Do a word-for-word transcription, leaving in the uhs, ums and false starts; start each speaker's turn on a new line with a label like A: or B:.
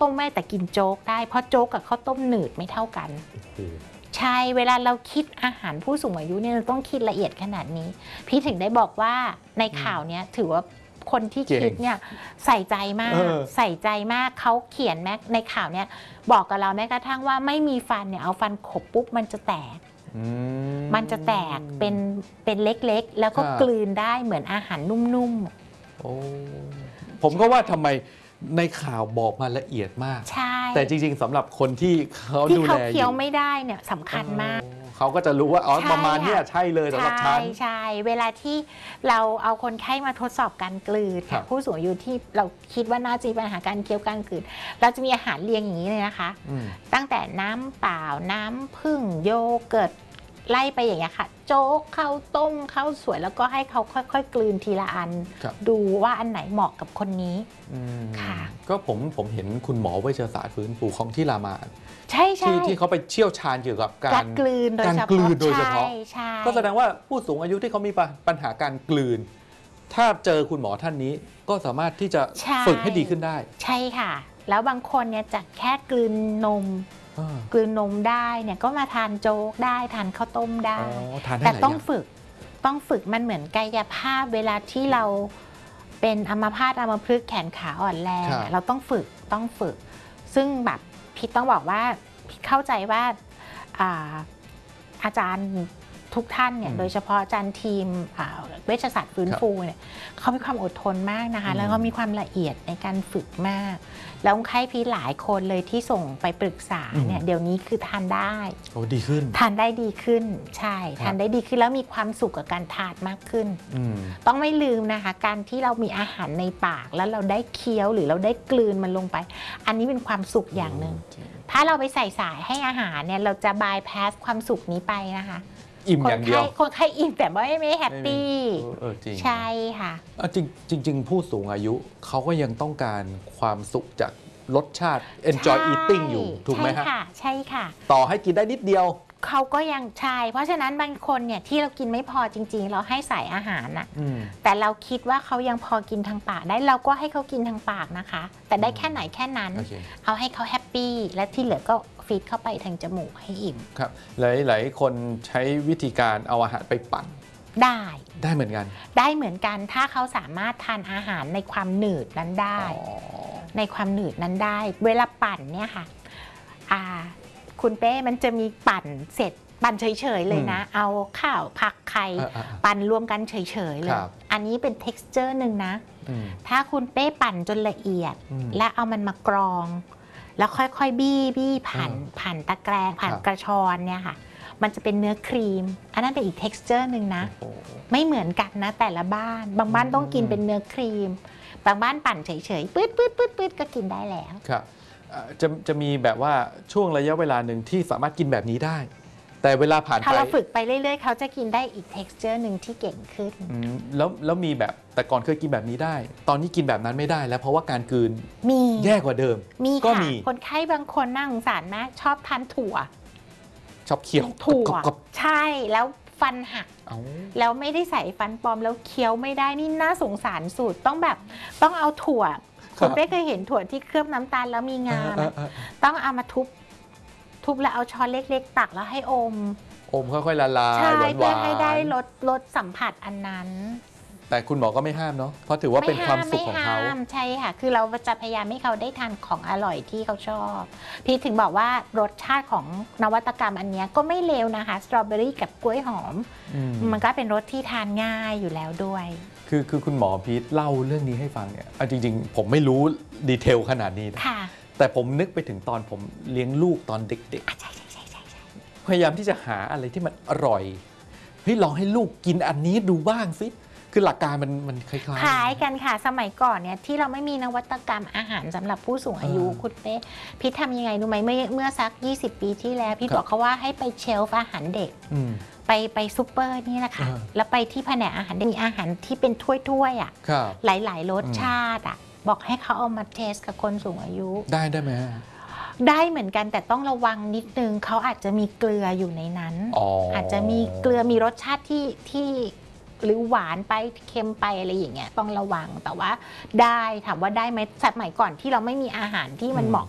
A: ต้มไม่แต่กินโจ๊กได้เพราะโจ๊กกับข้าวต้มหนืดไม่เท่ากันใช่เวลาเราคิดอาหารผู้สูงอายุเนี่ยเราต้องคิดละเอียดขนาดนี้พี่ถึงได้บอกว่าในข่าวเนี้ยถือว่าคนที่คิดเนี่ยใส่ใจมากใส่ใจมากเขาเขียนแม้ในข่าวเนี่ยบอกกับเราแม้กระทั่งว่าไม่มีฟันเนี่ยเอาฟันขบปุ๊บมันจะแตกมันจะแตกเป็นเป็นเล็กๆแล้วก็กลืนได้เหมือนอาหารนุ่มๆ
B: โอ้ผมก็ว่าทำไมในข่าวบอกมาละเอียดมาก
A: ใช่
B: แต่จริงๆสำหรับคนที่เขาดูแล
A: ที่เขาเคี้ยวไม่ได้เนี่ยสำคัญมาก
B: เขาก็จะรู้ว่าอ๋อประมาณนี้ใช่เลยสำหรับฉัน
A: ใช่เวลาที่เราเอาคนไข้มาทดสอบการกลืนผู้สูงอายุที่เราคิดว่าน่าจะมีปัญหาการเคี้ยวการกลืนเราจะมีอาหารเรียงอย่างนี้เลยนะคะตั้งแต่น้ำเปล่าน้ำผึ้งโยเกิร์ตไล่ไปอย่างเงี้ยค่ะโจ๊กข้าวต้มข้าวสวยแล้วก็ให้เขาค่อยๆกลืนทีละอันดูว่าอันไหนเหมาะกับคนนี้ค่ะ
B: ก็ผมผมเห็นคุณหมอเวชศาสตร์ฟื้นฟูของที่รามา
A: ใช่ใช่
B: ที่เขาไปเชี่ยวชาญเกี่ยวกับการ
A: กลืนโดยเฉพาะ
B: โดยเฉพาะก็แสดงว่าผู้สูงอายุที่เขามีปัญหาการกลืนถ้าเจอคุณหมอท่านนี้ก็สามารถที่จะฝึกให้ดีขึ้นได้
A: ใช่ค่ะแล้วบางคนเนี่ยจากแค่กลืนนมกลืนนมได้เนี่ยก็มาทานโจ๊กได้ทานข้าวต้มได้แต่ต้องฝึกต้องฝึกมันเหมือนกายภาพเวลาที่เราเป็นอัมพาตอัมพฤกษ์แขนขาอ่อนแรงเราต้องฝึกต้องฝึกซึ่งแบบพี่ต้องบอกว่าพี่เข้าใจว่าอาอาจารย์ทุกท่านเนี่ยโดยเฉพาะอาจารย์ทีมเวชศาสตร์ฟื้นฟูเนี่ยเขามีความอดทนมากนะคะแล้วเขามีความละเอียดในการฝึกมากแล้วคนไข้พี่หลายคนเลยที่ส่งไปปรึกษาเนี่ยเดี๋ยวนี้คือทานได้
B: โอ้ดีขึ้น
A: ทานได้ดีขึ้นใช่ทานได้ดีขึ้นแล้วมีความสุขกับการทานมากขึ้นต้องไม่ลืมนะคะการที่เรามีอาหารในปากแล้วเราได้เคี้ยวหรือเราได้กลืนมันลงไปอันนี้เป็นความสุขอย่างหนึ่งถ้าเราไปใส่สายให้อาหารเนี่ยเราจะบายพาสความสุขนี้ไปนะคะ
B: อิ่มอย่างเดียว
A: คนไข้อิ่มแต่ว่าไม่แฮปปี้ใช่ค่ะ
B: จริงจริงผู้สูงอายุเขาก็ยังต้องการความสุขจากรสชาติ enjoy eating อยู่ถูกไหมฮะ
A: ใช่ค่ะใช่ค่ะ
B: ต่อให้กินได้นิดเดียว
A: เขาก็ยังใช่เพราะฉะนั้นบางคนเนี่ยที่เรากินไม่พอจริงๆเราให้ใส่อาหารน่ะแต่เราคิดว่าเขายังพอกินทางปากได้เราก็ให้เขากินทางปากนะคะแต่ได้แค่ไหนแค่นั้น okay. เอาให้เขาแฮปปี้และที่เหลือก็ฟีดเข้าไปทางจมูกให้อิ่ม
B: ครับหลายๆคนใช้วิธีการเอาอาหารไปปั่น
A: ได้
B: ได้เหมือนกัน
A: ได้เหมือนกันถ้าเขาสามารถทานอาหารในความหนืดนั้นได้ในความหนืดนั้นได้เวลาปั่นเนี่ยค่ะคุณเป้มันจะมีปั่นเสร็จปั่นเฉยๆเลยนะเอาข้าวผักไข่ปั่นรวมกันเฉยๆเลยอันนี้เป็น texture หนึ่งนะถ้าคุณเป้ปั่นจนละเอียดและเอามันมากรองแล้วค่อยๆบี้บี้ผ่านผ่านตะแกรงผ่านกระชอนเนี่ยค่ะมันจะเป็นเนื้อครีมอันนั้นเป็นอีก texture หนึ่งนะไม่เหมือนกันนะแต่ละบ้านบางบ้านต้องกินเป็นเนื้อครีมบางบ้านปั่นเฉยๆปื๊ดปื๊ดปื๊ดปื๊ดก็กินได้แล้ว
B: ครับจะจะมีแบบว่าช่วงระยะเวลาหนึ่งที่สามารถกินแบบนี้ได้แต่เวลาผ่านไป
A: ถ้าเราฝึกไปเรื่อยๆเขาจะกินได้อีก texture หนึ่งที่เก่งขึ้น
B: แล้วแล้วมีแบบแต่ก่อนเคยกินแบบนี้ได้ตอนนี้กินแบบนั้นไม่ได้แล้วเพราะว่าการกลืน
A: มี
B: แย่กว่าเดิม
A: มีก็มีคนไข้บางคนน่าสงสารมากชอบทานถั่ว
B: ชอบเคี้ยว
A: ถั่วใช่แล้วฟันหักแล้วไม่ได้ใส่ฟันปลอมแล้วเคี้ยวไม่ได้นี่น่าสงสารสุดต้องแบบต้องเอาถั่วคุณเป้เคยเห็นถั่วที่เคลือบน้ำตาลแล้วมีงาต้องเอามาทุบทุบแล้วเอาช้อนเล็กๆตักแล้วให้อม
B: อมค่อยๆละลาย
A: ใช่เพื่อให้ได้ลดลดสัมผัสอันนั้น
B: แต่คุณหมอก็ไม่ห้ามเนาะเพราะถือว่าเป็นความสุขของเขา
A: ใช่ค่ะคือเราจะพยายามให้เขาได้ทานของอร่อยที่เขาชอบพี่ถึงบอกว่ารสชาติของนวัตกรรมอันนี้ก็ไม่เลวนะคะสตรอเบอรี่กับกล้วยหอมมันก็เป็นรสที่ทานง่ายอยู่แล้วด้วย
B: คือคือคุณหมอพีทเล่าเรื่องนี้ให้ฟังเนี่ยจริงๆผมไม่รู้ดีเทลขนาดนี้
A: ค่ะ
B: แต่ผมนึกไปถึงตอนผมเลี้ยงลูกตอนเด็กๆพยายามที่จะหาอะไรที่มันอร่อยเฮ้ยลองให้ลูกกินอันนี้ดูบ้างสิคือหลักการมันมันคล้ายๆ
A: คล้ายกันค่ะสมัยก่อนเนี่ยที่เราไม่มีนวัตกรรมอาหารสำหรับผู้สูงอายุคุณเป้พี่ทำยังไงรู้ไหมเมื่อเมื่อสักยี่สิบปีที่แล้วพี่บอกเขาว่าให้ไปเชลฟ์อาหารเด็กไปไปซูเปอร์นี่แหละค่ะแล้วไปที่แผนกอาหารมีอาหารที่เป็นถ้วยๆอ่ะหลายๆรสชาติอ่ะบอกให้เขาเอามาเทสกับคนสูงอายุ
B: ได้ได้ไหม
A: ได้เหมือนกันแต่ต้องระวังนิดนึงเขาอาจจะมีเกลืออยู่ในนั้น อ, อาจจะมีเกลือมีรสชาติที่ที่หรือหวานไปเค็มไปอะไรอย่างเงี้ยต้องระวังแต่ว่าได้ถามว่าได้ไหมสมัยก่อนที่เราไม่มีอาหารที่มันเหมาะ